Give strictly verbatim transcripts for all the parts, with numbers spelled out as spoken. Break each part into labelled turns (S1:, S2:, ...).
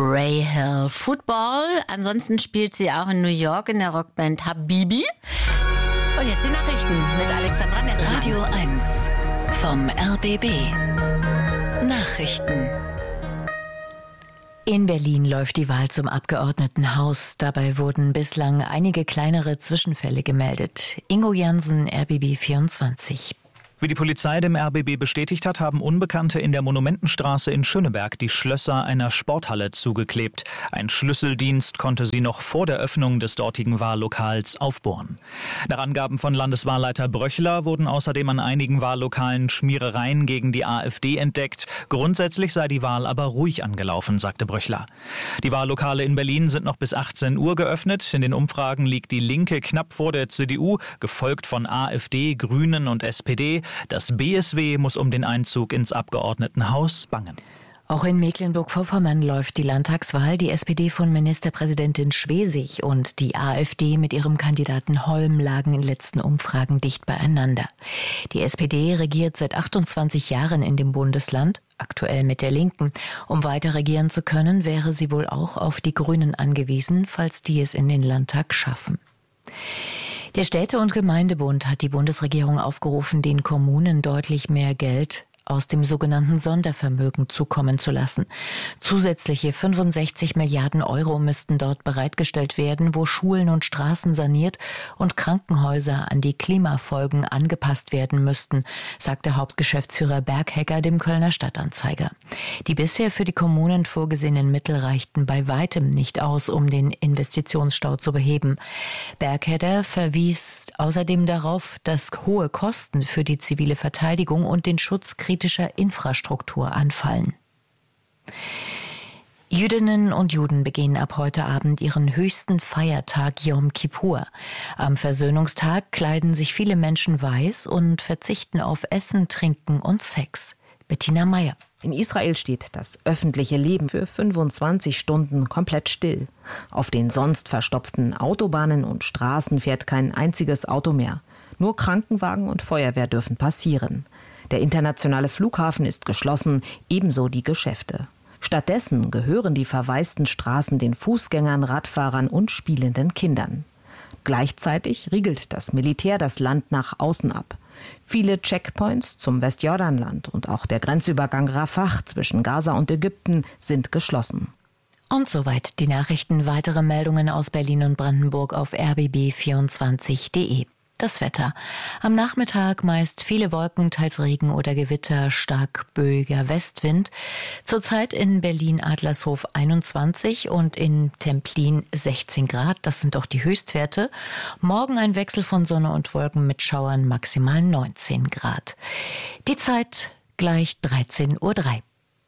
S1: Rahel. Football. Ansonsten spielt sie auch in New York in der Rockband Habibi. Und jetzt die Nachrichten mit Alexandra Nesselmann.
S2: Radio eins vom R B B. Nachrichten. In Berlin läuft die Wahl zum Abgeordnetenhaus. Dabei wurden bislang einige kleinere Zwischenfälle gemeldet. Ingo Jansen, R B B vierundzwanzig.
S3: Wie die Polizei dem R B B bestätigt hat, haben Unbekannte in der Monumentenstraße in Schöneberg die Schlösser einer Sporthalle zugeklebt. Ein Schlüsseldienst konnte sie noch vor der Öffnung des dortigen Wahllokals aufbohren. Nach Angaben von Landeswahlleiter Bröchler wurden außerdem an einigen Wahllokalen Schmierereien gegen die AfD entdeckt. Grundsätzlich sei die Wahl aber ruhig angelaufen, sagte Bröchler. Die Wahllokale in Berlin sind noch bis achtzehn Uhr geöffnet. In den Umfragen liegt die Linke knapp vor der C D U, gefolgt von AfD, Grünen und S P D. Das B S W muss um den Einzug ins Abgeordnetenhaus bangen.
S2: Auch in Mecklenburg-Vorpommern läuft die Landtagswahl. Die S P D von Ministerpräsidentin Schwesig und die AfD mit ihrem Kandidaten Holm lagen in letzten Umfragen dicht beieinander. Die S P D regiert seit achtundzwanzig Jahren in dem Bundesland, aktuell mit der Linken. Um weiter regieren zu können, wäre sie wohl auch auf die Grünen angewiesen, falls die es in den Landtag schaffen. Der Städte- und Gemeindebund hat die Bundesregierung aufgerufen, den Kommunen deutlich mehr Geld aus dem sogenannten Sondervermögen zukommen zu lassen. Zusätzliche fünfundsechzig Milliarden Euro müssten dort bereitgestellt werden, wo Schulen und Straßen saniert und Krankenhäuser an die Klimafolgen angepasst werden müssten, sagte Hauptgeschäftsführer Berghegger dem Kölner Stadtanzeiger. Die bisher für die Kommunen vorgesehenen Mittel reichten bei weitem nicht aus, um den Investitionsstau zu beheben. Berghegger verwies außerdem darauf, dass hohe Kosten für die zivile Verteidigung und den Schutz kritischer Infrastruktur anfallen. Jüdinnen und Juden begehen ab heute Abend ihren höchsten Feiertag Yom Kippur. Am Versöhnungstag kleiden sich viele Menschen weiß und verzichten auf Essen, Trinken und Sex. Bettina Meyer.
S4: In Israel steht das öffentliche Leben für fünfundzwanzig Stunden komplett still. Auf den sonst verstopften Autobahnen und Straßen fährt kein einziges Auto mehr. Nur Krankenwagen und Feuerwehr dürfen passieren. Der internationale Flughafen ist geschlossen, ebenso die Geschäfte. Stattdessen gehören die verwaisten Straßen den Fußgängern, Radfahrern und spielenden Kindern. Gleichzeitig riegelt das Militär das Land nach außen ab. Viele Checkpoints zum Westjordanland und auch der Grenzübergang Rafah zwischen Gaza und Ägypten sind geschlossen.
S2: Und soweit die Nachrichten. Weitere Meldungen aus Berlin und Brandenburg auf r b b vierundzwanzig punkt de. Das Wetter. Am Nachmittag meist viele Wolken, teils Regen oder Gewitter, stark böiger Westwind. Zurzeit in Berlin-Adlershof einundzwanzig und in Templin sechzehn Grad. Das sind auch die Höchstwerte. Morgen ein Wechsel von Sonne und Wolken mit Schauern, maximal neunzehn Grad. Die Zeit gleich dreizehn Uhr drei.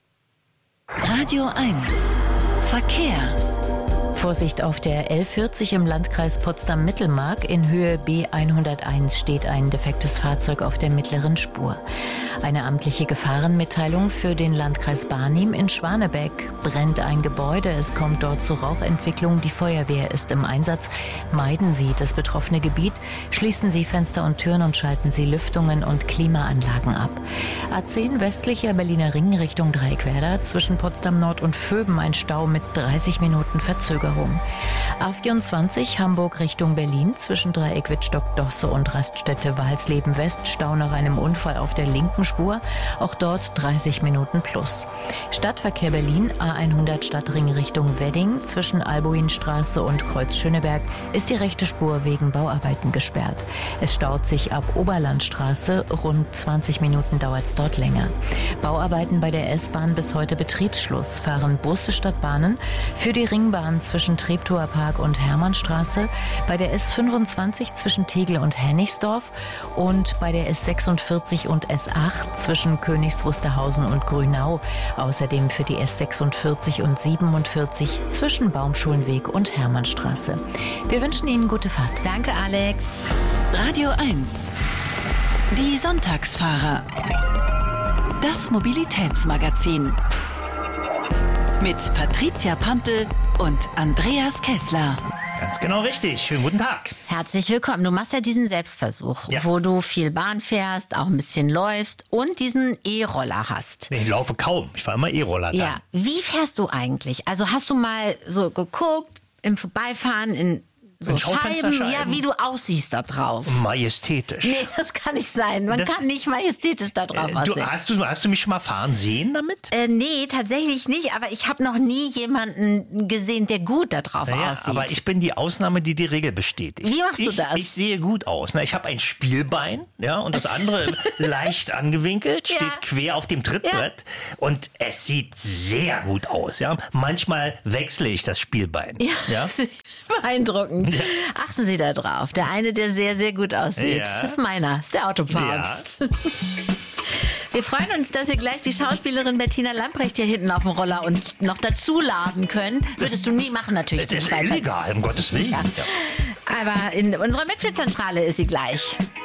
S5: Radio eins. Verkehr.
S2: Vorsicht auf der L vierzig im Landkreis Potsdam-Mittelmark. In Höhe B hunderteins steht ein defektes Fahrzeug auf der mittleren Spur. Eine amtliche Gefahrenmitteilung für den Landkreis Barnim. In Schwanebeck brennt ein Gebäude. Es kommt dort zu Rauchentwicklung. Die Feuerwehr ist im Einsatz. Meiden Sie das betroffene Gebiet. Schließen Sie Fenster und Türen und schalten Sie Lüftungen und Klimaanlagen ab. A zehn westlicher Berliner Ring Richtung Dreieckwerder. Zwischen Potsdam Nord und Vöben ein Stau mit dreißig Minuten Verzögerung. A vierundzwanzig Hamburg Richtung Berlin zwischen Dreieck Wittstock-Dosse und Raststätte Walsleben West Stau nach einem Unfall auf der linken Spur, auch dort dreißig Minuten plus. Stadtverkehr Berlin A hundert Stadtring Richtung Wedding zwischen Albuinstraße und Kreuz Schöneberg ist die rechte Spur wegen Bauarbeiten gesperrt. Es staut sich ab Oberlandstraße, rund zwanzig Minuten dauert es dort länger. Bauarbeiten bei der S-Bahn bis heute Betriebsschluss, fahren Busse statt Bahnen. Für die Ringbahn zwischen Treptower Park und Hermannstraße, bei der S fünfundzwanzig zwischen Tegel und Hennigsdorf und bei der S sechsundvierzig und S acht zwischen Königs Wusterhausen und Grünau. Außerdem für die S sechsundvierzig und siebenundvierzig zwischen Baumschulenweg und Hermannstraße. Wir wünschen Ihnen gute Fahrt.
S1: Danke, Alex.
S5: Radio eins. Die Sonntagsfahrer. Das Mobilitätsmagazin. Mit Patricia Pampel und Andreas Kessler.
S6: Ganz genau richtig. Schönen guten Tag.
S1: Herzlich willkommen. Du machst ja diesen Selbstversuch,
S6: Ja.
S1: wo du viel Bahn fährst, auch ein bisschen läufst und diesen E-Roller hast.
S6: Nee, ich laufe kaum. Ich fahre immer E-Roller dann.
S1: Ja, wie fährst du eigentlich? Also hast du mal so geguckt, im Vorbeifahren in so
S6: In
S1: Scheiben,
S6: Schaufensterscheiben?
S1: ja, wie du aussiehst da drauf.
S6: Majestätisch.
S1: Nee, das kann nicht sein. Man
S6: Das-
S1: kann nicht majestätisch da drauf
S6: Äh, du,
S1: aussehen.
S6: hast, du, hast du mich schon mal fahren sehen damit?
S1: Äh, nee, tatsächlich nicht. Aber ich habe noch nie jemanden gesehen, der gut da drauf
S6: Naja,
S1: aussieht.
S6: aber ich bin die Ausnahme, die die Regel bestätigt.
S1: Wie machst du
S6: ich,
S1: das?
S6: Ich sehe gut aus. Na, ich habe ein Spielbein, ja, und das andere leicht angewinkelt, steht
S1: Ja.
S6: quer auf dem Trittbrett und es sieht sehr gut aus. Ja, manchmal wechsle ich das Spielbein.
S1: Ja,
S6: Ja?
S1: das ist beeindruckend. Achten Sie da drauf. Der eine, der sehr, sehr gut aussieht,
S6: Ja.
S1: das ist meiner, das ist der Autopapst. Wir freuen uns, dass wir gleich die Schauspielerin Bettina Lamprecht hier hinten auf dem Roller uns noch dazu laden können. Würdest du nie machen, natürlich.
S6: Das ist
S1: nicht weiter.
S6: illegal, um Gottes Willen.
S1: Ja.
S6: Ja.
S1: Aber in unserer Mitgliederzentrale ist sie gleich.